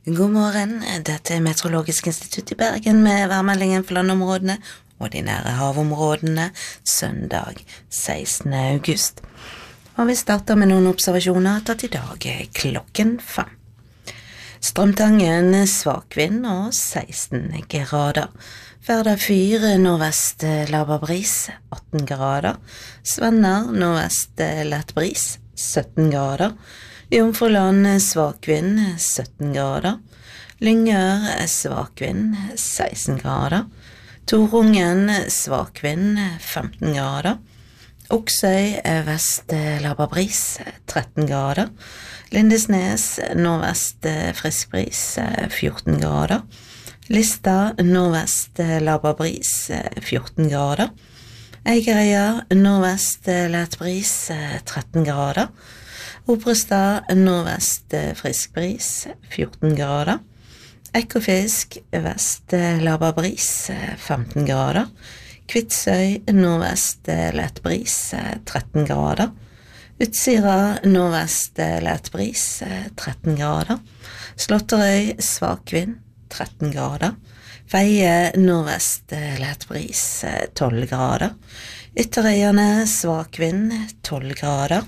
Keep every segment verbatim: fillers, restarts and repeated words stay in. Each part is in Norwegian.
God morgen, dette er Meteorologisk institutt i Bergen med værmeldingen for landområdene og de nære havområdene søndag sekstende august. Og vi starter med noen observasjoner tatt i dag klokken fem. Strømtangen svak vind og seksten grader. Færda fire nordvest laber bris atten grader. Svenner nordvest lett bris sytten grader. Jomfruland svak vind sytten grader. Lyngør svak vind seksten grader. Torungen svak vind femten grader. Oksøy vest laber bris tretten grader. Lindesnes nordvest frisk bris fjorten grader. Lista nordvest laber bris fjorten grader. Eigerøya nordvest lett bris tretten grader. Obrestad nordvest frisk bris fjorten grader. Ekofisk vest laber bris femten grader. Kvitsøy nordvest lett bris tretten grader. Utsira nordvest lett bris tretten grader. Slåtterøy svak vind tretten grader. Feie nordvest lett bris tolv grader. Ytterøyene svak vind tolv grader.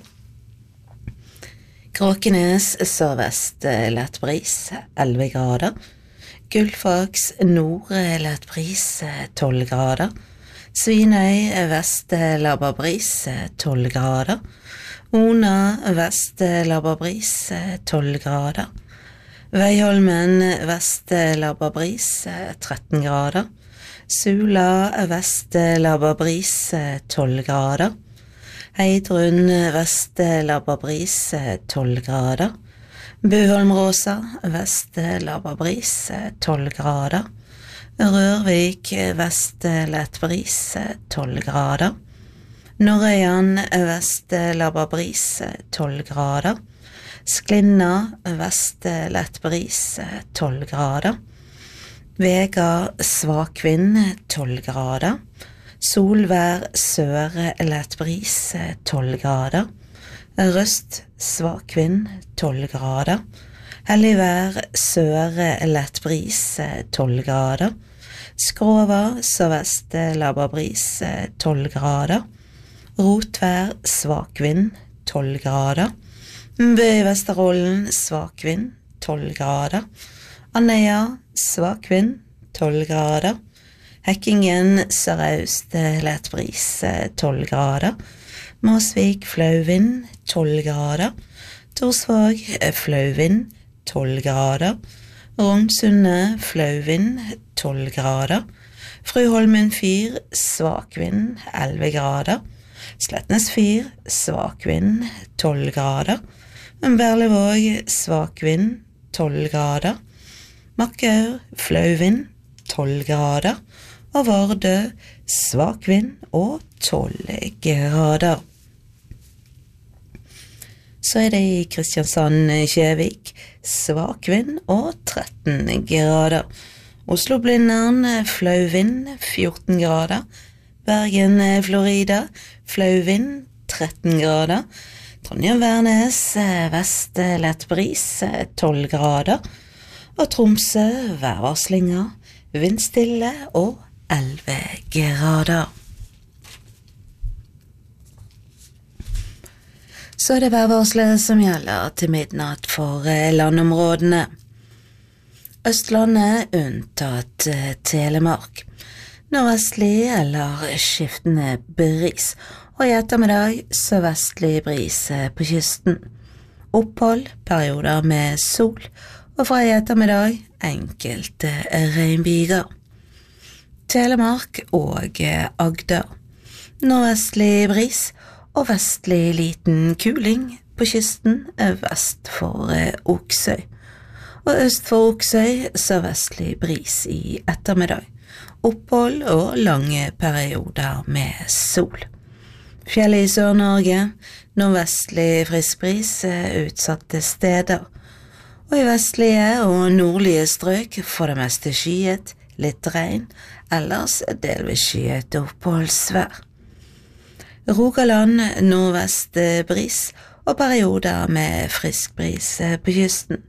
Kråkenes sørvest lett bris elleve grader. Gullfaks nord lett bris tolv grader. Svinøy vest laber bris tolv grader. Ona vest laber bris tolv grader. Veiholmen vest laber bris tretten grader. Sula vest laber bris tolv grader. Heidrun vest laber bris tolv grader. Buholmråsa vest laber bris tolv grader. Rørvik vest lett bris tolv grader. Norrøyan vest laber bris tolv grader. Sklinna vest lett bris tolv grader. Vega svak vind tolv grader. Solvær sør lett bris tolv grader. Røst svak vind tolv grader. Helligvær sør lett bris tolv grader. Skrova sørvest laber bris tolv grader. Rotvær svak vind tolv grader. Bø i Vesterålen svak vind tolv grader. Andøya svak vind tolv grader. Hekkingen sørøst lett bris tolv grader. Måsvik flau vind tolv grader. Torsvåg flau vind tolv grader. Rogsundet flau vind tolv grader. Fruholmen fyr svak vind elleve grader. Slettnes fyr svak vind tolv grader. Berlevåg svak vind tolv grader. Makkau flau vind tolv grader. Og Vardø svak vind og tolv grader. Så er det i Kristiansand-Kjevik svak vind og tretten grader. Oslo-Blindern flau vind fjorten grader. Bergen-Florida flau vind tretten grader. Trondheim-Værnes vest lett bris tolv grader. Og Tromsø værvarslinger vindstille og elleve grader. Så er det værvarslet som gjelder til midnatt for landområdene. Østlandet unntatt Telemark. Nordvestlig eller skiftende bris, og i ettermiddag sørvestlig bris på kysten. Opphold, perioder med sol, og fra i ettermiddag enkelte regnbyger. Telemark og Agder. Nordvestlig bris og vestlig liten kuling på kysten vest for Oksøy. Og øst for Oksøy sørvestlig bris i ettermiddag. Opphold og lange perioder med sol. Fjellet i Sør-Norge, nordvestlig frisk bris utsatte steder. Og i vestlige og nordlige strøk for det meste skyet, litt regn, ellers delvis skyet oppholdsvær. Rogaland nordvest bris og perioder med frisk bris på kysten,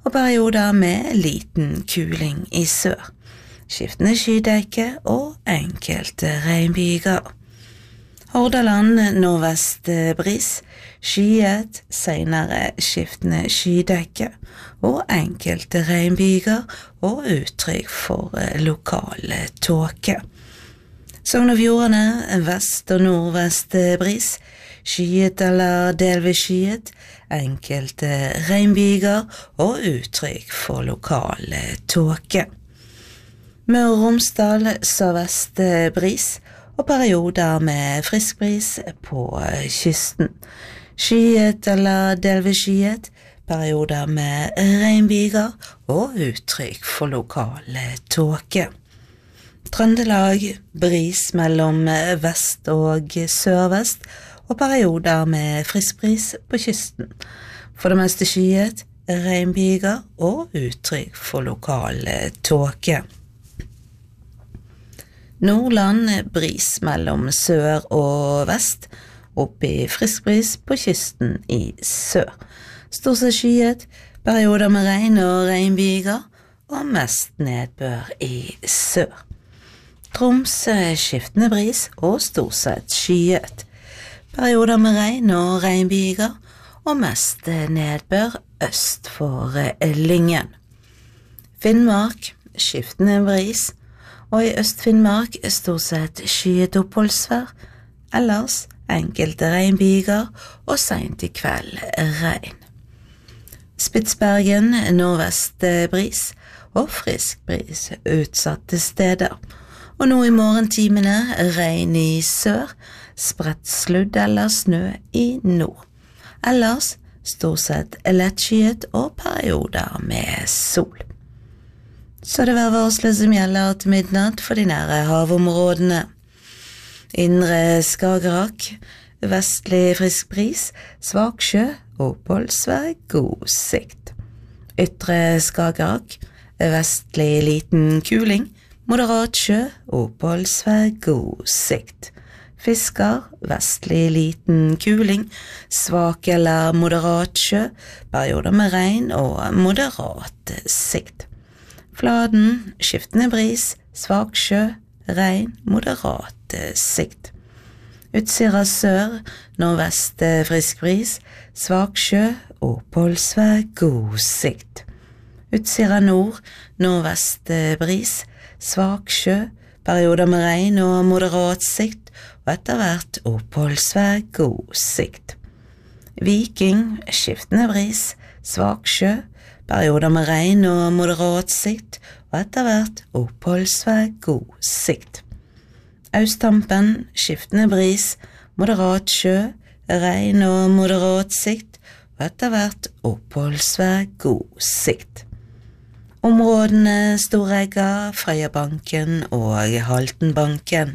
og perioder med liten kuling i sør. Skiftende skydekke og enkelte regnbyger. Hordaland nordvest bris, skyet, senere skiftende skydekke og enkelte regnbyger og uttrykk for lokale tåke. Sogn og Fjordane vest og nordvest bris, skyet eller delvis skyet, enkelte regnbyger og uttrykk for lokale tåke. Møre og Romsdal sørvest bris og perioder med frisk bris på kysten. Skyet eller delvis skyet, perioder med regnbyger og uttrykk for lokale tåke. Trøndelag bris mellom vest og sørvest og perioder med frisk bris på kysten. For det meste skyet, regnbyger og uttrykk for lokale tåke. Nordland bris mellom sør og vest, opp i frisk bris på kysten i sør. Stort sett skyet, perioder med regn og regnbyger og mest nedbør i sør. Troms skiftende bris og stort sett skyet. Perioder med regn og regnbyger og mest nedbør øst for Lyngen. Finnmark skiftende bris og i Øst-Finnmark stort sett skyet oppholdsvær, ellers enkelte regnbyger og sent i kveld regn. Spitsbergen nordvest bris og frisk bris utsatte steder. Og nå i morgentimene regn i sør, spredt sludd eller snø i nord. Ellers stort sett lettskyet og perioder med sol. Så det værvarslet som gjelder til midnatt for de nære havområdene. Indre Skagerrak, vestlig frisk bris, svak sjø, oppholdsvær, god sikt. Ytre Skagerrak, vestlig liten kuling, moderat sjø, oppholdsvær, god sikt. Fisker, vestlig liten kuling, svak eller moderat sjø, perioder med regn og moderat sikt. Fladen, skiftende bris, svak sjø, regn, moderat sikt. Utsira sør, nordvest frisk bris, svak sjø, oppholdsvær, god sikt. Utsira nord, nordvest bris, svak sjø, perioder med regn og moderat sikt, og etter hvert oppholdsvær, god sikt. Viking, skiftende bris, svak sjø, perioder med regn og moderat sikt, og etter hvert oppholdsvær, god sikt. Austtampen, skiftende bris, moderat sjø, regn og moderat sikt, og etter hvert oppholdsvær, god sikt. Områdene Storegga, Frøyabanken og Haltenbanken.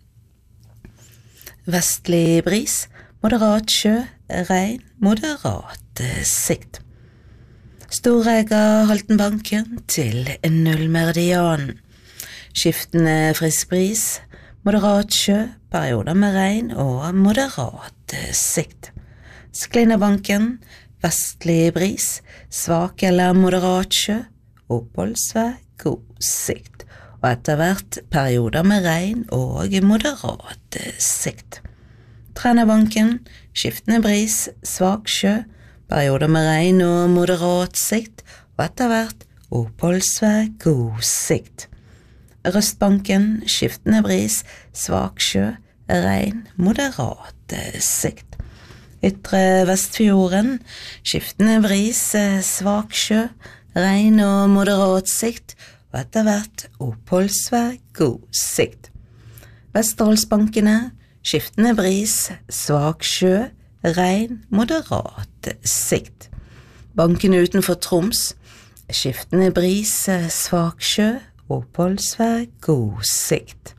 Vestlig bris, moderat sjø, regn, moderat sikt. Storegga, Haltenbanken til nullmeridian. Skiftende frisk bris, moderat sjø, perioder med regn og moderat sikt. Sklinnabanken, vestlig bris, svak eller moderat sjø, oppholdsvær, god sikt, og etter hvert perioder med regn og moderat sikt. Trænabanken, skiftende bris, svak sjø, perioder med regn og moderat sikt, og etter hvert oppholdsvær, god sikt. Røstbanken, skiftende bris, svak sjø, regn, moderat sikt. Ytre Vestfjorden, skiftende bris, svak sjø, regn og moderat sikt, og etter hvert oppholdsvær, god sikt. Vesterålsbankene, skiftende bris, svak sjø, regn, moderat sikt. Bankene utenfor Troms, skiftende bris, svak sjø, oppholdsvær, god sikt.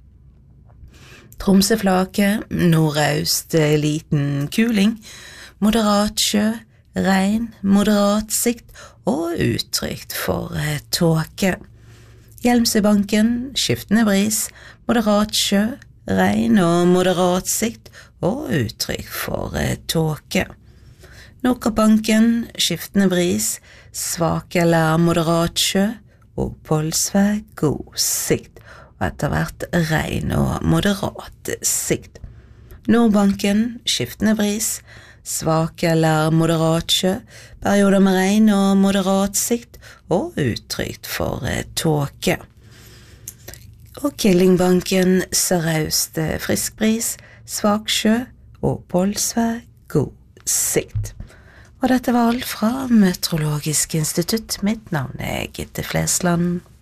Tromsøflake, nordøst liten kuling, moderat sjø, regn, moderat sikt og uttrykt for tåke. Hjelmsøbanken, skiftende bris, moderat sjø, regn og moderat sikt og uttrykk for tåke. Nordkappbanken, skiftende bris, svak eller moderat sjø, oppholdsvær, god sikt, og etter hvert regn og moderat sikt. Nordbanken, skiftende bris, svak eller moderat sjø, perioder med regn og moderat sikt, og utrygt for tåke. Og Killingbanken, sørøst, frisk bris, svak sjø, oppholdsvær, god sikt. Og dette var alt fra Meteorologisk institutt. Mitt navn er Gitte Flesland.